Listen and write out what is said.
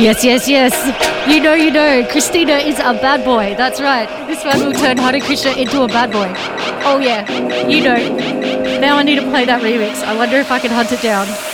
Yes, yes, yes. You know. Christina is a bad boy. That's right. This one will turn Hare Krishna into a bad boy. Oh, yeah. You know. Now I need to play that remix. I wonder if I can hunt it down.